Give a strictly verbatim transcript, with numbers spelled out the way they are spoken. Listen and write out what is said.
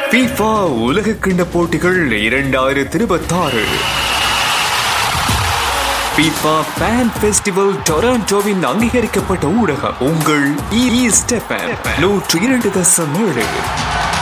FIFA உலக கிண்ண போட்டிகள் இரண்டாயிரத்தி இருபத்தாறு FIFA Fan Festival டொராண்டோவின் அங்கீகரிக்கப்பட்ட ஊடகம் உங்கள் ஈஸ்ட் எஃப்எம் நூற்றி இரண்டு தசம் ஏழு.